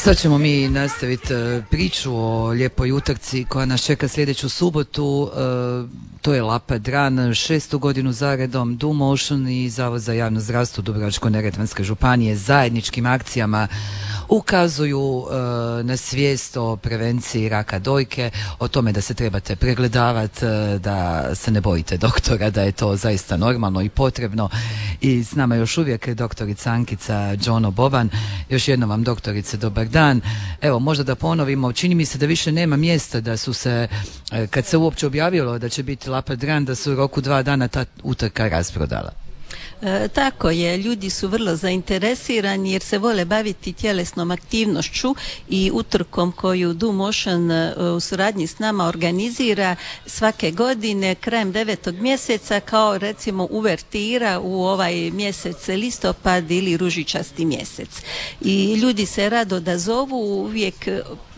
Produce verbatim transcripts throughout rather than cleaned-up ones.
Sad ćemo mi nastaviti priču o lijepoj utrci koja nas čeka sljedeću subotu. To je Lapa Dran, šestu godinu zaredom Do Motion i Zavod za javno zdravstvo Dubrovačko-neretvanske županije zajedničkim akcijama ukazuju e, na svijest o prevenciji raka dojke, o tome da se trebate pregledavati, e, da se ne bojite doktora, da je to zaista normalno i potrebno. I s nama još uvijek doktorica Ankica Đono Boban. Još jednom vam, doktorice, dobar dan. Evo, možda da ponovimo, čini mi se da više nema mjesta da su se, e, kad se uopće objavilo da će biti Lapa Dran, da su u roku dva dana ta utrka rasprodala. E, tako je, ljudi su vrlo zainteresirani jer se vole baviti tjelesnom aktivnošću i utrkom koju Do Motion e, u suradnji s nama organizira svake godine krajem devetog mjeseca, kao recimo uvertira u ovaj mjesec listopad ili ružičasti mjesec. I ljudi se rado da zovu, uvijek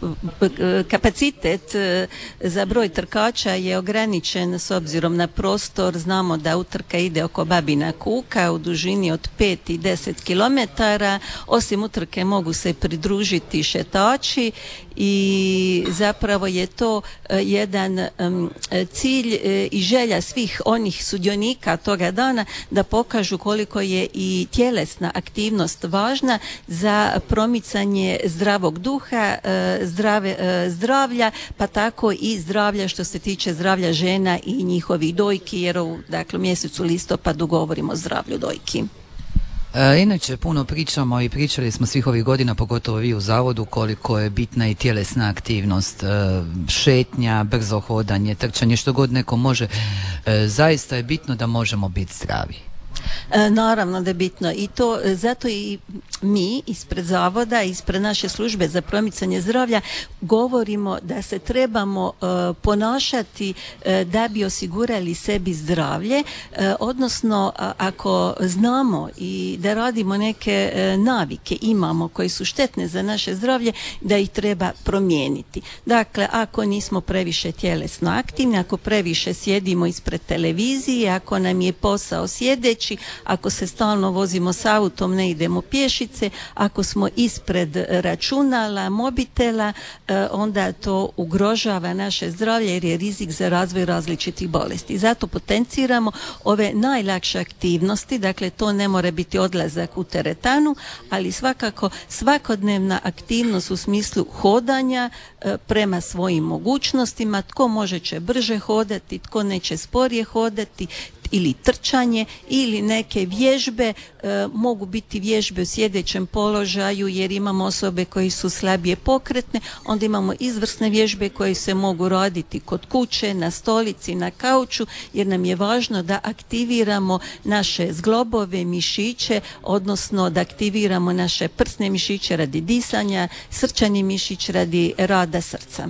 kapacitet za broj trkača je ograničen s obzirom na prostor. Znamo da utrka ide oko Babina Kuka u dužini od pet i deset kilometara. Osim utrke mogu se pridružiti šetači i zapravo je to jedan um, cilj i želja svih onih sudionika toga dana da pokažu koliko je i tjelesna aktivnost važna za promicanje zdravog duha, zdrave, zdravlja, pa tako i zdravlja što se tiče zdravlja žena i njihovih dojki, jer u dakle, mjesecu listopadu govorimo o zdravlju dojki. E, inače, puno pričamo i pričali smo svih ovih godina, pogotovo vi u zavodu, koliko je bitna i tjelesna aktivnost, e, šetnja, brzo hodanje, trčanje, što god neko može. E, zaista je bitno da možemo biti zdravi. E, naravno da je bitno i to, zato i mi ispred zavoda, ispred naše službe za promicanje zdravlja govorimo da se trebamo e, ponašati e, da bi osigurali sebi zdravlje, e, odnosno a, ako znamo i da radimo neke e, navike imamo koje su štetne za naše zdravlje, da ih treba promijeniti. Dakle, ako nismo previše tjelesno aktivni, ako previše sjedimo ispred televizije, ako nam je posao sjedeći, ako se stalno vozimo s autom, ne idemo pješice, ako smo ispred računala, mobitela, onda to ugrožava naše zdravlje jer je rizik za razvoj različitih bolesti. Zato potenciramo ove najlakše aktivnosti, dakle to ne mora biti odlazak u teretanu, ali svakako svakodnevna aktivnost u smislu hodanja prema svojim mogućnostima, tko može će brže hodati, tko neće sporije hodati, ili trčanje ili neke vježbe, e, mogu biti vježbe u sjedećem položaju jer imamo osobe koji su slabije pokretne, onda imamo izvrsne vježbe koje se mogu raditi kod kuće, na stolici, na kauču, jer nam je važno da aktiviramo naše zglobove, mišiće, odnosno da aktiviramo naše prsne mišiće radi disanja, srčani mišić radi rada srca.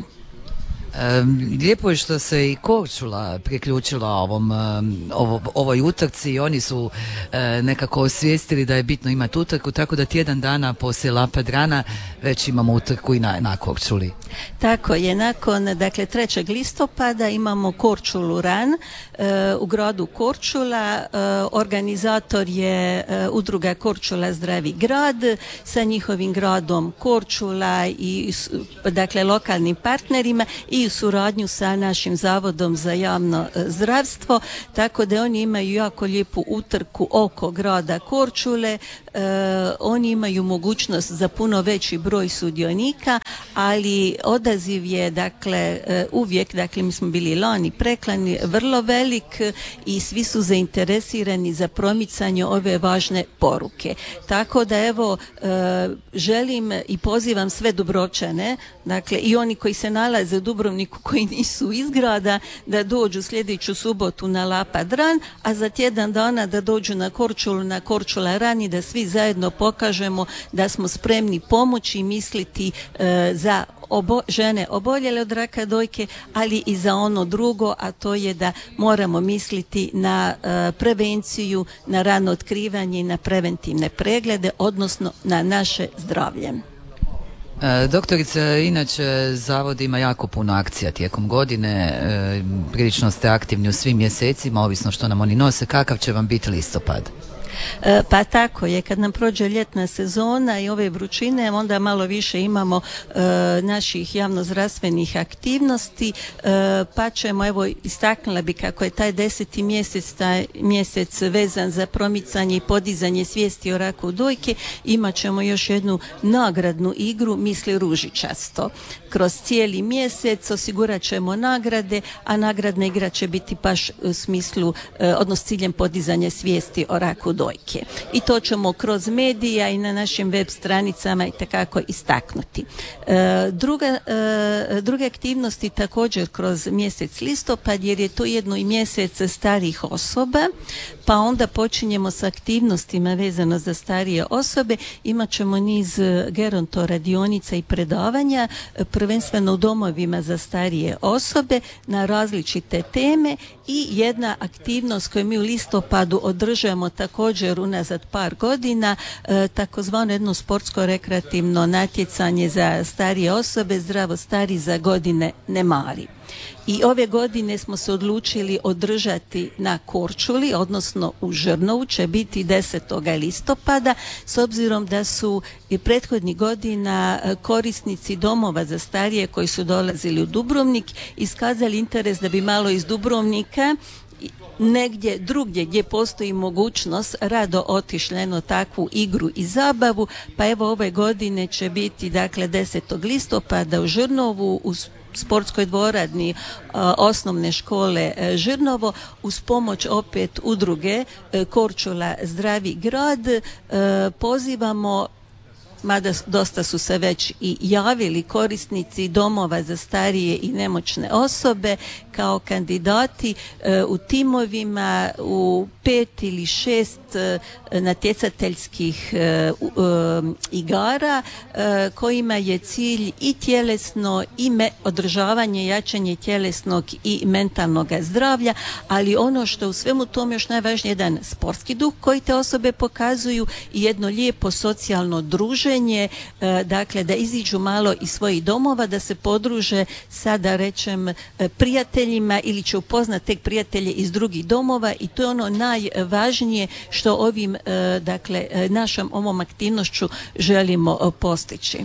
Lijepo je što se i Korčula priključila ovom, ovo, ovoj utrci i oni su e, nekako osvijestili da je bitno imati utrku, tako da tjedan dana poslije Lapa Drana već imamo utrku i na, na Korčuli. Tako je, nakon dakle trećeg listopada imamo Korčulu Ran e, u gradu Korčula. E, organizator je e, udruga Korčula Zdravi grad sa njihovim gradom Korčula i dakle lokalnim partnerima i u suradnju sa našim zavodom za javno zdravstvo, tako da oni imaju jako lijepu utrku oko grada Korčule. E, oni imaju mogućnost za puno veći broj sudionika, ali odaziv je dakle uvijek, dakle mi smo bili lani, preklani, vrlo velik i svi su zainteresirani za promicanje ove važne poruke. Tako da evo e, želim i pozivam sve Dubrovčane, dakle i oni koji se nalaze u Dubrovniku koji nisu iz grada, da dođu sljedeću subotu na Lapa Dran, a za tjedan dana da dođu na Korčulu, na Korčula Ran i da svi zajedno pokažemo da smo spremni pomoći i misliti e, za Obo, žene oboljele od raka dojke, ali i za ono drugo, a to je da moramo misliti na e, prevenciju, na rano otkrivanje i na preventivne preglede, odnosno na naše zdravlje. E, doktorice, inače Zavod ima jako puno akcija tijekom godine, e, prilično ste aktivni u svim mjesecima, ovisno što nam oni nose. Kakav će vam biti listopad? E, pa tako je, kad nam prođe ljetna sezona i ove vrućine, onda malo više imamo e, naših javnozdravstvenih aktivnosti, e, pa ćemo, evo, istaknula bi kako je taj deseti mjesec, taj mjesec vezan za promicanje i podizanje svijesti o raku dojke, imat ćemo još jednu nagradnu igru Misli ružičasto. Kroz cijeli mjesec osigurat ćemo nagrade, a nagradna igra će biti baš u smislu, e, odnosno ciljem podizanja svijesti o raku dojke. I to ćemo kroz medija i na našim web stranicama i takako istaknuti. E, druga, e, druge aktivnosti također kroz mjesec listopad, jer je to jedno i mjesec starijih osoba, pa onda počinjemo s aktivnostima vezano za starije osobe. Imat ćemo niz geronto radionica i predavanja, prvenstveno u domovima za starije osobe na različite teme, i jedna aktivnost koju mi u listopadu održujemo također unazad par godina, e, takozvano jedno sportsko rekreativno natjecanje za starije osobe, Zdravo stari za godine ne mari. I ove godine smo se odlučili održati na Korčuli, odnosno u Žrnovu, će biti desetog listopada, s obzirom da su i prethodnih godina korisnici domova za starije koji su dolazili u Dubrovnik iskazali interes da bi malo iz Dubrovnika negdje drugdje gdje postoji mogućnost rado otišli na takvu igru i zabavu, pa evo ove godine će biti, dakle, desetog listopada u Žrnovu u sportskoj dvorani a, osnovne škole a, Žrnovo, uz pomoć opet udruge a, Korčula Zdravi grad. A, pozivamo, mada dosta su se već i javili korisnici domova za starije i nemoćne osobe kao kandidati e, u timovima u pet ili šest e, natjecateljskih e, u, e, igara e, kojima je cilj i tjelesno i me, održavanje i jačanje tjelesnog i mentalnog zdravlja, ali ono što u svemu tome još najvažnije, jedan sportski duh koji te osobe pokazuju i jedno lijepo socijalno druženje, e, dakle da iziđu malo iz svojih domova, da se podruže sa, da rečem, prijateljima ili će upoznati tek prijatelje iz drugih domova, i to je ono najvažnije što ovim, e, dakle, našom ovom aktivnošću želimo postići.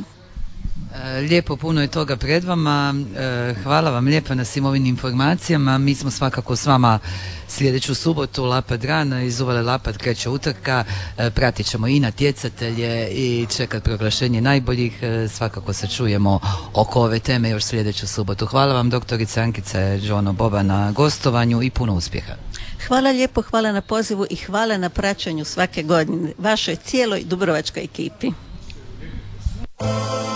Lijepo, puno je toga pred vama. Hvala vam lijepo na svim ovim informacijama. Mi smo svakako s vama sljedeću subotu, Lapad Rana, iz Uvale Lapad kreće utrka. Pratit ćemo i natjecatelje i čekat proglašenje najboljih. Svakako se čujemo oko ove teme još sljedeću subotu. Hvala vam, doktorica Ankice Đono Boba, na gostovanju i puno uspjeha. Hvala lijepo, hvala na pozivu i hvala na praćenju svake godine vašoj cijeloj dubrovačkoj ekipi.